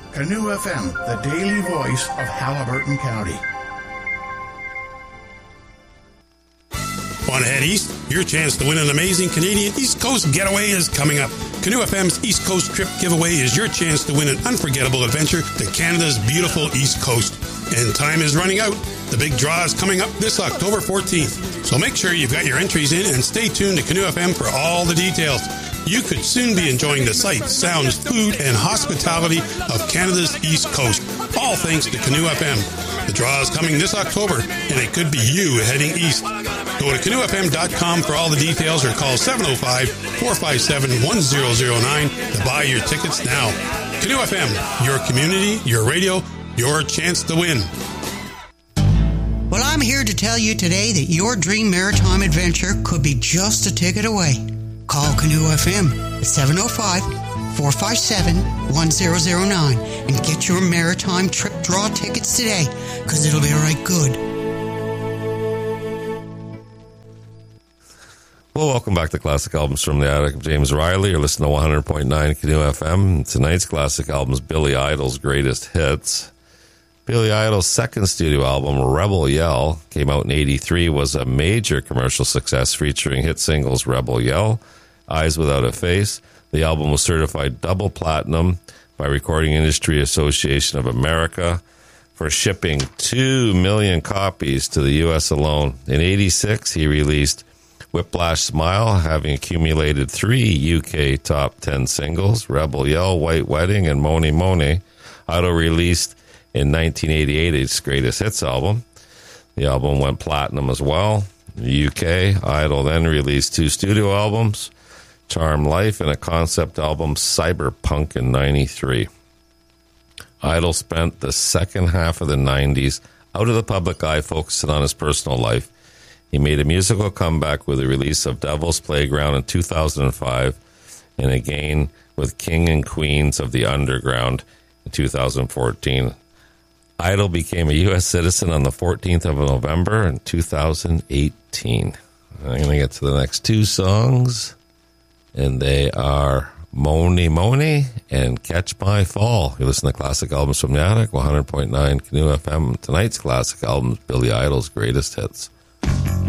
Canoe FM, the daily voice of Haliburton County. Want to head east? Your chance to win an amazing Canadian East Coast getaway is coming up. Canoe FM's East Coast Trip Giveaway is your chance to win an unforgettable adventure to Canada's beautiful East Coast. And time is running out. The big draw is coming up this October 14th. So make sure you've got your entries in and stay tuned to Canoe FM for all the details. You could soon be enjoying the sights, sounds, food, and hospitality of Canada's East Coast, all thanks to Canoe FM. The draw is coming this October, and it could be you heading east. Go to canoefm.com for all the details or call 705-457-1009 to buy your tickets now. Canoe FM, your community, your radio, your chance to win. Well, I'm here to tell you today that your dream maritime adventure could be just a ticket away. Call Canoe FM at 705-457-1009 and get your maritime trip draw tickets today, because it'll be right good. Well, welcome back to Classic Albums from the Attic. I'm James Riley. You're listening to 100.9 Canoe FM. Tonight's Classic Album is Billy Idol's Greatest Hits. Billy Idol's second studio album, Rebel Yell, came out in 1983, was a major commercial success featuring hit singles Rebel Yell, Eyes Without a Face. The album was certified double platinum by Recording Industry Association of America for shipping 2 million copies to the U.S. alone. In 1986, he released Whiplash Smile, having accumulated 3 UK top 10 singles, Rebel Yell, White Wedding, and Money Money. Idol released in 1988 its greatest hits album. The album went platinum as well. In the UK, Idol then released 2 studio albums, Charm Life and a concept album, Cyberpunk, in 1993. Idol spent the second half of the 90s out of the public eye focusing on his personal life. He made a musical comeback with the release of Devil's Playground in 2005 and again with King and Queens of the Underground in 2014. Idol became a U.S. citizen on the 14th of November in 2018. I'm going to get to the next 2 songs, and they are Money Money and Catch My Fall. You listen to Classic Albums from the Attic, 100.9 Canoe FM. Tonight's Classic Albums, Billy Idol's Greatest Hits.